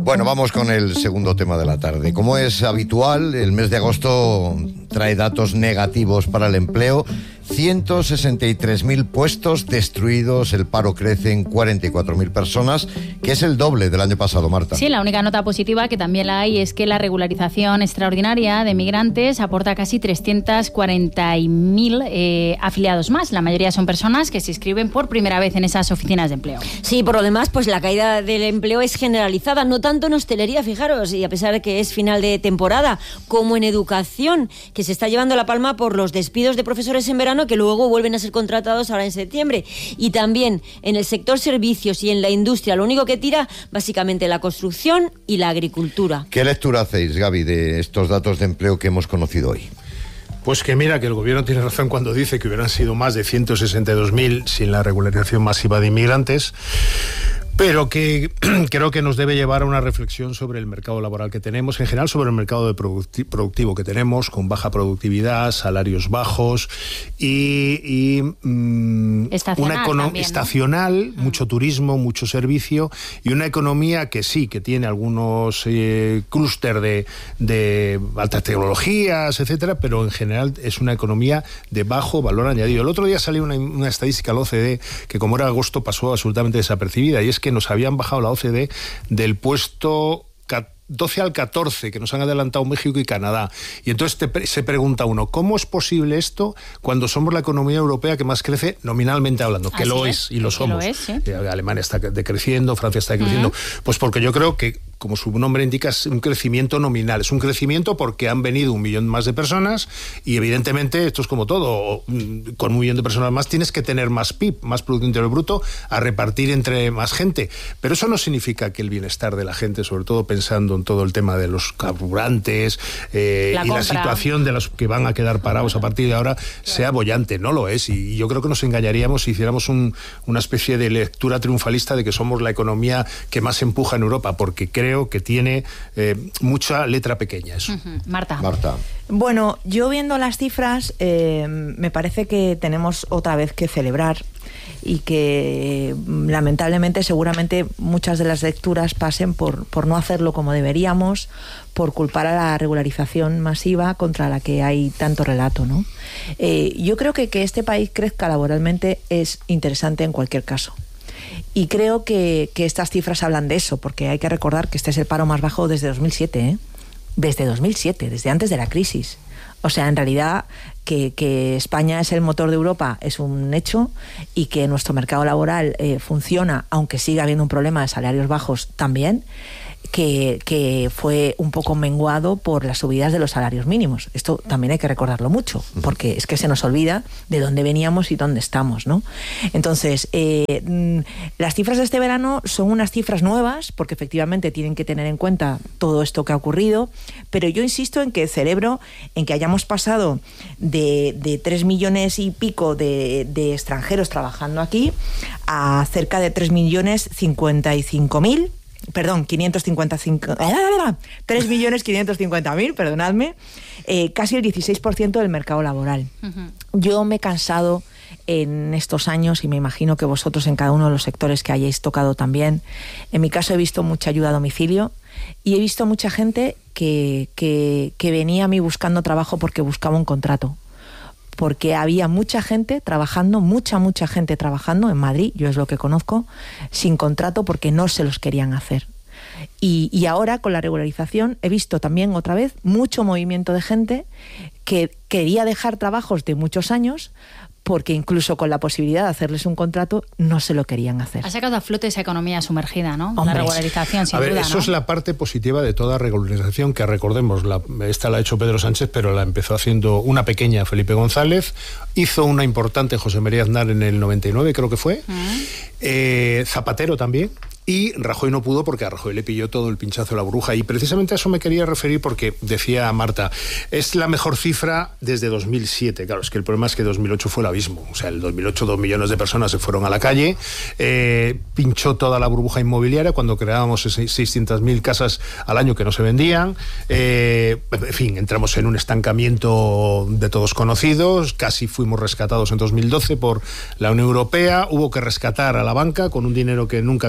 Bueno, vamos con el segundo tema de la tarde. Como es habitual, el mes de agosto trae datos negativos para el empleo. 163.000 puestos destruidos, el paro crece en 44.000 personas, que es el doble del año pasado, Marta. Sí, la única nota positiva, que también la hay, es que la regularización extraordinaria de migrantes aporta casi 340.000 afiliados más. La mayoría son personas que se inscriben por primera vez en esas oficinas de empleo. Sí, por lo demás, pues la caída del empleo es generalizada, no tanto en hostelería, fijaros, y a pesar de que es final de temporada, como en educación, que se está llevando la palma por los despidos de profesores en verano que luego vuelven a ser contratados ahora en septiembre. Y también en el sector servicios y en la industria, lo único que tira, básicamente, la construcción y la agricultura. ¿Qué lectura hacéis, Gaby, de estos datos de empleo que hemos conocido hoy? Pues que mira, que el gobierno tiene razón cuando dice que hubieran sido más de 162.000 sin la regularización masiva de inmigrantes, pero que creo que nos debe llevar a una reflexión sobre el mercado laboral que tenemos, en general sobre el mercado productivo que tenemos, con baja productividad, salarios bajos y una economía estacional, ¿no? Mucho turismo, mucho servicio, y una economía que sí, que tiene algunos clúster de altas tecnologías, etcétera, pero en general es una economía de bajo valor añadido. El otro día salió una estadística de la OCDE que, como era agosto, pasó absolutamente desapercibida, y es que nos habían bajado la OCDE del puesto 12 al 14, que nos han adelantado México y Canadá. Y entonces se pregunta uno, ¿cómo es posible esto cuando somos la economía europea que más crece nominalmente hablando? Que lo es, y lo somos. Alemania está decreciendo, Francia está decreciendo. Pues porque yo creo que, como su nombre indica, es un crecimiento nominal. Es un crecimiento porque han venido 1 millón más de personas y, evidentemente, esto es como todo. Con 1 millón de personas más tienes que tener más PIB, más Producto Interior Bruto, a repartir entre más gente. Pero eso no significa que el bienestar de la gente, sobre todo pensando en todo el tema de los carburantes y la situación de los que van a quedar parados a partir de ahora, sea boyante. No lo es. Y yo creo que nos engañaríamos si hiciéramos una especie de lectura triunfalista de que somos la economía que más empuja en Europa, porque creo que tiene mucha letra pequeña eso. Marta. Bueno, yo viendo las cifras me parece que tenemos otra vez que celebrar, y que lamentablemente seguramente muchas de las lecturas pasen por no hacerlo como deberíamos, por culpar a la regularización masiva contra la que hay tanto relato, ¿no? Yo creo que este país crezca laboralmente es interesante en cualquier caso. Y creo que estas cifras hablan de eso, porque hay que recordar que este es el paro más bajo desde 2007, ¿eh? Desde 2007, desde antes de la crisis. O sea, en realidad, que España es el motor de Europa es un hecho, y que nuestro mercado laboral funciona, aunque siga habiendo un problema de salarios bajos también, que fue un poco menguado por las subidas de los salarios mínimos. Esto también hay que recordarlo mucho, porque es que se nos olvida de dónde veníamos y dónde estamos, ¿no? Entonces, las cifras de este verano son unas cifras nuevas, porque efectivamente tienen que tener en cuenta todo esto que ha ocurrido, pero yo insisto en que celebro en que hayamos pasado de 3 millones y pico de extranjeros trabajando aquí a cerca de 3.055.000. Perdón, 3.550.000, perdonadme, casi el 16% del mercado laboral. Yo me he cansado en estos años, y me imagino que vosotros en cada uno de los sectores que hayáis tocado también. En mi caso he visto mucha ayuda a domicilio, y he visto mucha gente que venía a mí buscando trabajo porque buscaba un contrato. Porque había mucha gente trabajando, mucha gente trabajando en Madrid, yo es lo que conozco, sin contrato porque no se los querían hacer. Y ahora, con la regularización, he visto también otra vez mucho movimiento de gente que quería dejar trabajos de muchos años, porque incluso con la posibilidad de hacerles un contrato no se lo querían hacer. Ha sacado a flote esa economía sumergida, ¿no? Hombre. La regularización, sin duda, eso, ¿no? Es la parte positiva de toda regularización, que recordemos, esta la ha hecho Pedro Sánchez, pero la empezó haciendo una pequeña Felipe González, hizo una importante José María Aznar en el 99, creo que fue, Zapatero también. Y Rajoy no pudo porque a Rajoy le pilló todo el pinchazo de la burbuja. Y precisamente a eso me quería referir, porque decía Marta, es la mejor cifra desde 2007. Claro, es que el problema es que 2008 fue el abismo. O sea, en el 2008 2 millones de personas se fueron a la calle, pinchó toda la burbuja inmobiliaria cuando creábamos 600.000 casas al año que no se vendían. En fin, entramos en un estancamiento de todos conocidos, casi fuimos rescatados en 2012 por la Unión Europea, hubo que rescatar a la banca con un dinero que nunca devolvió al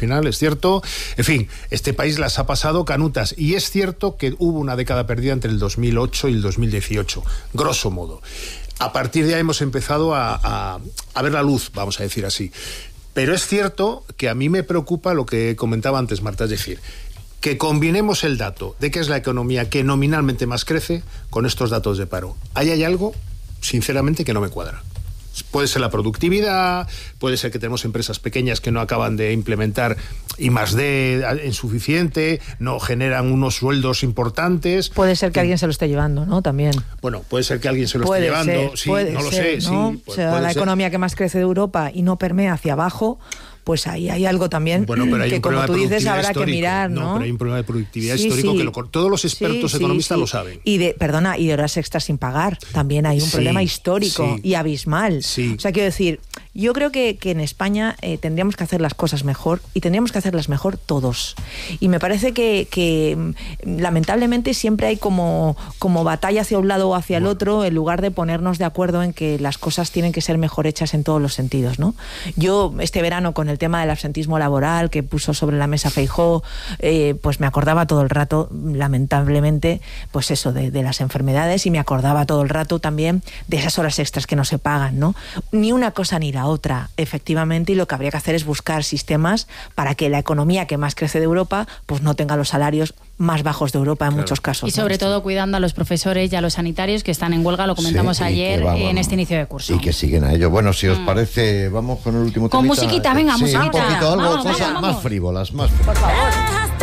final, es cierto. En fin, este país las ha pasado canutas y es cierto que hubo una década perdida entre el 2008 y el 2018, grosso modo. A partir de ahí hemos empezado a ver la luz, vamos a decir así. Pero es cierto que a mí me preocupa lo que comentaba antes Marta, es decir, que combinemos el dato de que es la economía que nominalmente más crece con estos datos de paro. Ahí hay algo, sinceramente, que no me cuadra. Puede ser la productividad, puede ser que tenemos empresas pequeñas que no acaban de implementar I+D insuficiente, no generan unos sueldos importantes. Puede ser que alguien se lo esté llevando, ¿no? También. Bueno, puede ser que alguien se lo esté llevando, sí, no lo sé. ¿no? Sí, o sea, la ser. economía que más crece de Europa y no permea hacia abajo, pues ahí hay algo también que, como tú dices, habrá histórico. Que mirar, ¿no? No, pero hay un problema de productividad histórico que todos los expertos economistas lo saben. Y de horas extras sin pagar. También hay un problema histórico y abismal. Sí. O sea, quiero decir, yo creo que en España tendríamos que hacer las cosas mejor y tendríamos que hacerlas mejor todos. Y me parece que lamentablemente siempre hay como batalla hacia un lado o hacia el otro, en lugar de ponernos de acuerdo en que las cosas tienen que ser mejor hechas en todos los sentidos, ¿no? Yo este verano, con el tema del absentismo laboral que puso sobre la mesa Feijóo, pues me acordaba todo el rato, lamentablemente, pues eso, de las enfermedades, y me acordaba todo el rato también de esas horas extras que no se pagan, ¿no? Ni una cosa ni la otra, efectivamente, y lo que habría que hacer es buscar sistemas para que la economía que más crece de Europa pues no tenga los salarios más bajos de Europa en muchos casos. Y sobre todo cuidando a los profesores y a los sanitarios que están en huelga, lo comentamos ayer en este inicio de curso. Y que siguen a ello. Bueno, si os parece, vamos con el último tema. Con musiquita, venga, musiquita. Un poquito, algo, vamos, cosas vamos. más frívolas, más frívolas. Por favor.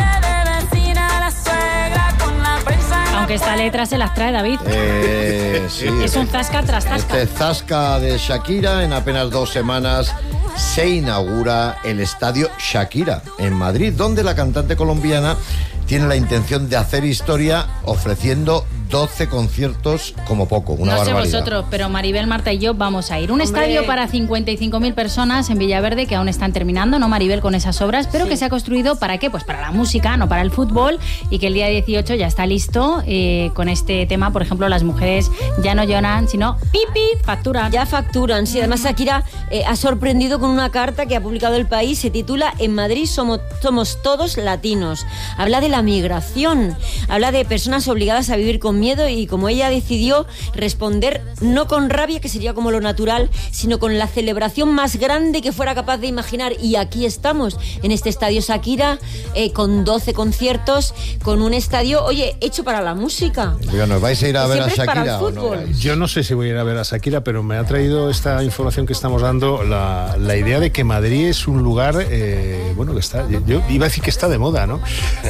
Aunque esta letra se las trae David. Sí, es un zasca tras zasca. Este zasca de Shakira, en apenas 2 semanas se inaugura el estadio Shakira en Madrid, donde la cantante colombiana tiene la intención de hacer historia ofreciendo 12 conciertos como poco, una barbaridad. No sé vosotros, pero Maribel, Marta y yo vamos a ir. Un estadio para 55.000 personas en Villaverde, que aún están terminando, ¿no, Maribel, con esas obras? Pero que se ha construido, ¿para qué? Pues para la música, no para el fútbol, y que el día 18 ya está listo con este tema. Por ejemplo, las mujeres ya no lloran, sino pipi, facturan. Ya facturan, sí. Además, Shakira ha sorprendido con una carta que ha publicado El País. Se titula En Madrid somos todos latinos. Habla de la migración, habla de personas obligadas a vivir con miedo, y como ella decidió responder no con rabia, que sería como lo natural, sino con la celebración más grande que fuera capaz de imaginar. Y aquí estamos, en este estadio Shakira, con 12 conciertos, con un estadio, oye, hecho para la música. Bueno, ¿vais a ir a ver a Shakira o no? Yo no sé si voy a ir a ver a Shakira, pero me ha traído esta información que estamos dando la idea de que Madrid es un lugar, bueno, que está, yo iba a decir que está de moda, ¿no?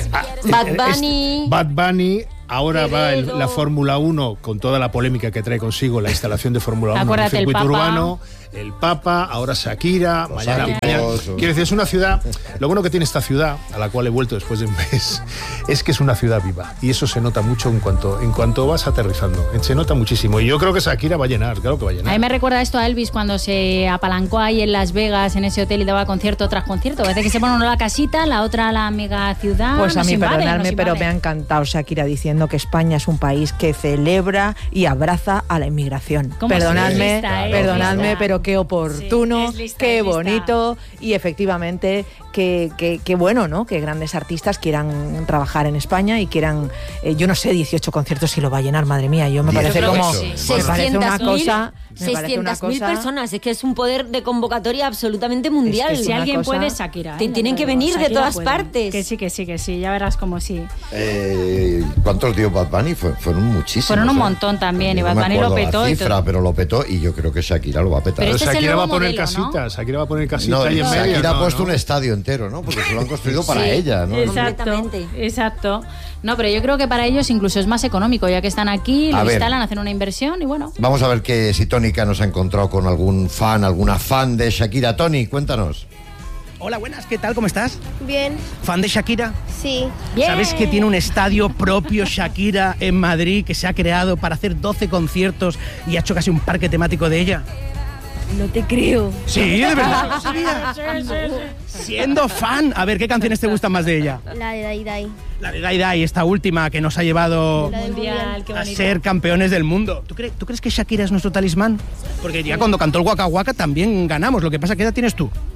Bad Bunny. Ahora va la Fórmula 1 con toda la polémica que trae consigo la instalación de Fórmula 1 en el circuito urbano. El Papa, ahora Shakira, mañana. Quiero decir, es una ciudad. Lo bueno que tiene esta ciudad, a la cual he vuelto después de un mes, es que es una ciudad viva. Y eso se nota mucho en cuanto vas aterrizando. Se nota muchísimo. Y yo creo que Shakira va a llenar, claro que va a llenar. A mí me recuerda esto a Elvis cuando se apalancó ahí en Las Vegas, en ese hotel, y daba concierto tras concierto. Parece que se pone una la casita, la otra la mega ciudad. Pues a mí, perdonadme, pero me ha encantado Shakira diciendo que España es un país que celebra y abraza a la inmigración. Perdonadme, pero qué oportuno, qué bonito, y efectivamente que bueno, ¿no? Que grandes artistas quieran trabajar en España y quieran, yo no sé, 18 conciertos si lo va a llenar, madre mía, me parece como... Me parece una cosa... 600.000 personas, es que es un poder de convocatoria absolutamente mundial. Es que si alguien puede, Shakira. Tienen que venir Shakira de todas partes. Que sí, ya verás como sí. ¿Cuántos dio Bad Bunny? Fueron muchísimos. Fueron un montón también, y Bad Bunny lo petó. La cifra, pero lo petó, y yo creo que Shakira lo va a petar. Pero Shakira va a poner casitas, ¿no? Shakira va a poner casitas ahí en medio. Shakira ha puesto un estadio entero, ¿no? Porque se lo han construido para ella, ¿no? Exacto. No, pero yo creo que para ellos incluso es más económico, ya que están aquí, lo instalan, hacen una inversión y bueno. Vamos a ver que si Tónica nos ha encontrado con algún fan, alguna fan de Shakira. Tony, cuéntanos. Hola, buenas, ¿qué tal? ¿Cómo estás? Bien. ¿Fan de Shakira? Sí. ¿Sabes que tiene un estadio propio Shakira en Madrid que se ha creado para hacer 12 conciertos y ha hecho casi un parque temático de ella? No te creo. Sí, de verdad. Siendo fan, a ver, ¿qué canciones te gustan más de ella? La de Dai Dai. La de Dai Dai, esta última que nos ha llevado mundial, a ser campeones del mundo. ¿Tú crees que Shakira es nuestro talismán? Porque ya cuando cantó el Waka Waka también ganamos, lo que pasa que edad tienes tú.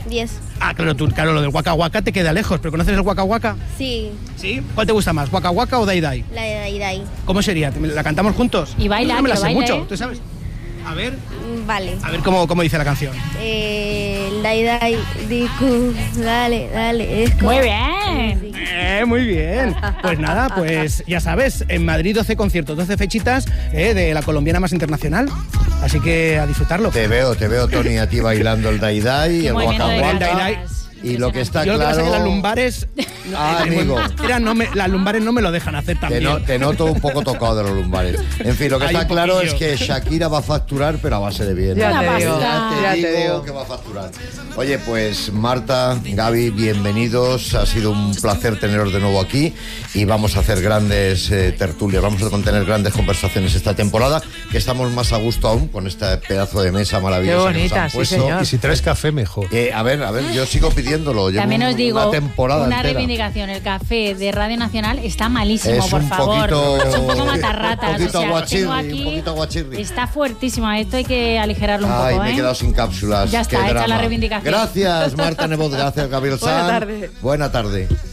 10. Ah, claro, lo del Waka Waka te queda lejos, pero ¿conoces el Waka Waka? Sí, ¿Sí? ¿Cuál te gusta más, Waka Waka o Dai Dai? la de Daidai. ¿Cómo sería? ¿La cantamos juntos? Y baila, Yo no me la que sé baile. mucho, ¿tú sabes? A ver Vale. cómo dice la canción. Daidai, Diku, dale. Es como- Muy bien. Sí. Muy bien. Pues nada, pues ya sabes, en Madrid 12 conciertos, 12 fechitas de la colombiana más internacional. Así que a disfrutarlo. Te veo, Tony, a ti bailando el Dai Dai, Qué el movimiento Waka de Waka. Waka. caderas. Y lo que está Yo lo que pasa claro... es que las lumbares... Ah, amigo. Las lumbares no me lo dejan hacer también. Te noto un poco tocado de los lumbares. En fin, lo que Hay está un claro es poquillo. que Shakira va a facturar, pero a base de bien. Ya Una te digo, pasta. ya te digo. Que va a facturar. Oye, pues Marta, Gaby, bienvenidos. Ha sido un placer teneros de nuevo aquí y vamos a hacer grandes tertulias, vamos a tener grandes conversaciones esta temporada, que estamos más a gusto aún con este pedazo de mesa maravillosa. Qué bonita, que nos han sí, puesto. señor. Y si traes café, mejor. A ver, yo sigo pidiéndolo. Llevo También os digo, una temporada una entera. reivindicación, el café de Radio Nacional está malísimo, Es por un favor. poquito- Es un poco matarratas. un poquito aguachirri, tengo aquí- un poquito aguachirri. Está fuertísimo, esto hay que aligerarlo un Ay, poco, me he ¿eh? quedado sin cápsulas. Ya Qué está, hecha drama. la reivindicación. Gracias, Marta Nebot. Gracias, Gabriel Buena Sanz. tarde. Buena tarde.